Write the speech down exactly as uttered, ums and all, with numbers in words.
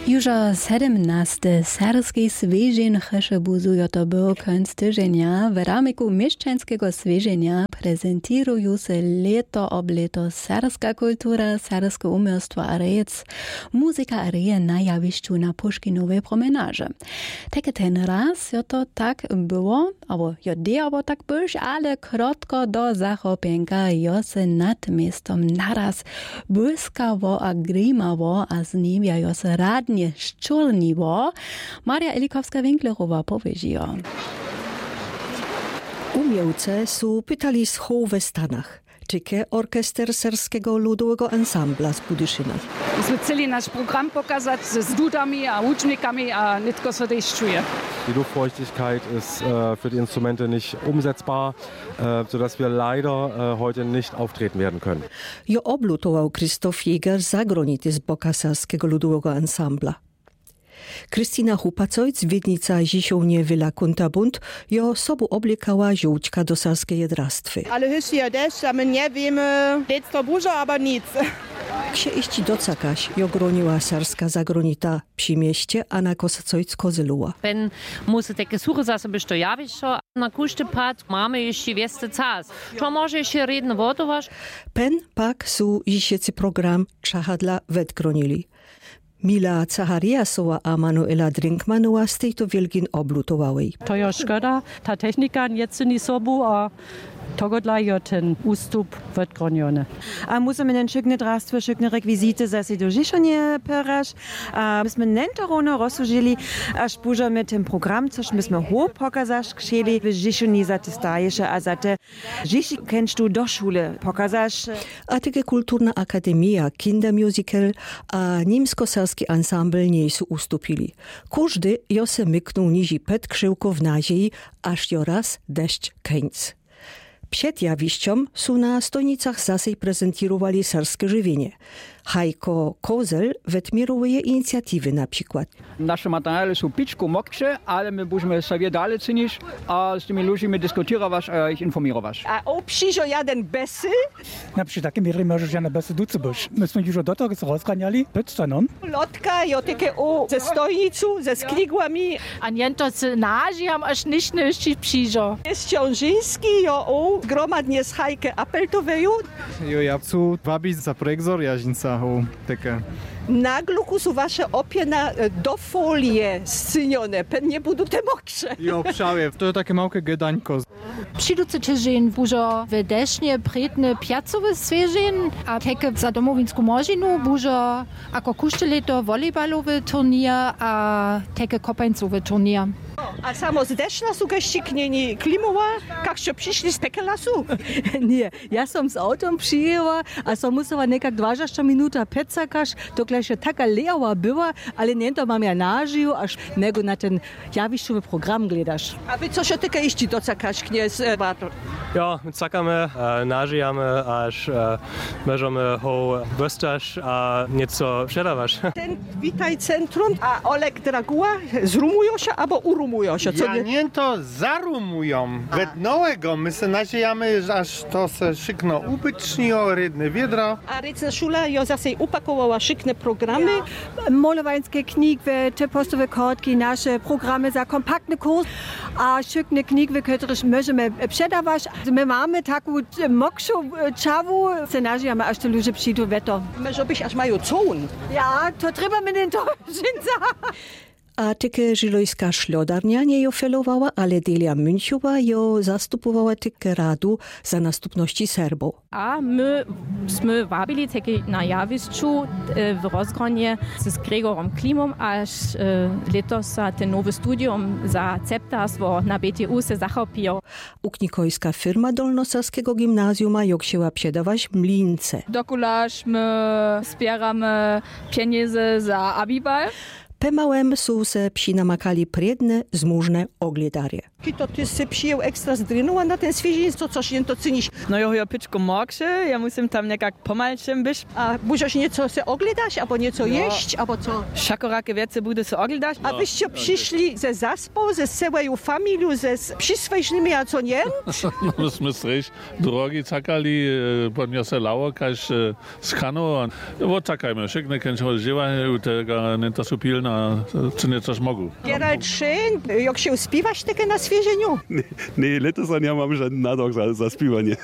Już sedemnaste serbski swieżin chce buzują to był koniec tygodnia. W ramiku mieszczańskiego swieżenia prezentują się leto ob leto serbska kultura, serbskie umiejstwo a rec, muzyka a reje na jawiszczu na Puszkinowej promenarze. Takie ten raz jo to tak było, albo jo diabo tak byś, ale krótko do zachopienka jo se nad miastem naraz błyskawo a grimawo, a z nim jo se radnie szczulniwo. Maria Elikowska-Winklerowa powiedziała. Umiejce są pytali z hoł w Stanach. Czyke orkester serskiego ludowego ansambla z Budyszyna. My chcieli nasz program pokazać z dudami a łucznikami, a nie tylko so deszczuje. Die Luftfeuchtigkeit ist äh, für die Instrumente nicht umsetzbar, äh, sodass wir leider äh, heute nicht auftreten werden können. Jo oblutował Krzysztof Jäger zagronity z boka serskiego ludowego ansambla. Krystyna Hupacojc, wiednica Zisiownie Wyla Kuntabund, jo sobu oblikała żółćka do serskiej jedrastwy. Ale hyszy ja deszcz, a my nie wiemy, nic to dużo, aber nic. Księ iści docakaś, jo groniła serska zagronita przy mieście, a na Kosacojc kozyluła. Wenn muszę takie suche zase bestojawić, na kuszty pat mamy jeszcze wieste czas. To może jeszcze redno wodowasz? Pen pak su dzisiecy program czahadla wetgronili. Mila Zachariasowa a Manuela Drinkmanowa z tejto wielkin oblutowawej. To jo szkoda, ta technika nie ceni sobu, a togodla jo ten ustup wetgronione. A musimy nen szykne drastwo, szykne rekwizity zase do Zisiownie perasz. A myśmy nentorone rozsużyli, aż później tym program, coś myśmy ho pokazać chcieli w Zisiowni za te stajesze, a za te Zishi kennst du do szule pokazać. A takie kulturna akademia, kindermusical, a niemsko-serski ensemble nie są ustupili. Każdy jo se myknął nizi pet krzyłko w nadziei, aż jo raz deszcz kęc. Przed jawiściom są na stonicach zasej prezentowali serskie żywienie. Hajko Kozel wetmiruje inicjatywy na przykład. Nasze materiały są piczku moksze, ale my będziemy sobie dalej czynić, a z tymi ludźmi dyskutować, a ich informować. A obšižo jeden besy? Na przykład takie miery możesz ja na besy ducy byś. Myśmy już do tego rozganiali, pytaną. Lotka, jo takie o, ze stojnicu, ze skrigłami. A nie to nažiam až nič nešte přižo. Jest ciążyński, jo o, gromadnie z Hajke Apeltoweju. Jo, ja chcę wabić za projekzor jaźnica. Takie. Na gluku są wasze opiena do folie scynione, pewnie będą te moksze. Jo, prawie, to jest takie małe gedańko. Přiduce tydzień bužo w desznie predne piacowe swieżin, a takie za domowinsku możinu bužo ako kušteleto volejbalowe turnier, a takie kopańcowe turnier. A samo z deszna są gaściknieni klimowa, jak się przyszli z takie lasu? Nie, ja som z autom przyjęła, a som musela nekak dwadzieścia minuta pecakaš, dokle się taka lewa była, ale nie to mam ja nażył, aż nego na ten jawiščowy program gledasz. A wy co się takie iści docakaš, kniez Bartor? Ja, my cakamy, e, nażyjamy, aż e, możemy ho wystasz, a nieco przedawasz. Ten witaj centrum, a Oleg Draguła zrumują się albo urumują się? Ja nie to zarumują. Wednowego my se nadziejamy, aż to se szykno ubycznio, rydne wiedra. A rydna szula jo zase upakowała szykne programy. Molowańskie knigwy, te postowe kortki, nasze programy za kompaktny kurs, a szykne knigwy, które możemy przedawać. My mamy taką mokszą czawu, se nadziejamy, aż te ludzie przyjdą weto. Może byś aż mają cun. Ja, to trzeba mnie to żynca. A takie żylojska szlodarnia nie jo felowała, ale Delia Münchowa jo zastupowała takie radu za nastupności Serbów. A my sme wabili takie na jawiszczu w rozgronie z Gregorem Klimom, aż letos ten nowy studium za ceptarstwo na B T U se zachopiło. Uknikojska firma Dolnoserskiego Gimnazjuma jo chciała przedawać mlince. Dokulaż my zbieramy pieniądze za abibal. Pemałem są se przinamakali predne, zmużne ogliedarie. Kito ty se przyjął ekstra z drynu, a na ten świeżin co coś nie to cynisz. No ja ja piczko mogę, ja muszę tam niekak pomalczym być. A możesz nieco se oglądać, albo nieco no. jeść, albo co? Szakorakie wiece bude se oglądać. A wyście przyszli ze zaspą, ze całą familią, ze przyswojnymi, a co nie? No myśmy stryś drogi czakali, podniosę lało, każ z kanu. No czekajmy, szykne kęczą żyła, tego nie to supilna, czy nie coś mogą. Gerald Schön, jak się uspiwasz takie na świeżeniu? Nie, nie, letos ja mam żaden nadok za, za spiwanie.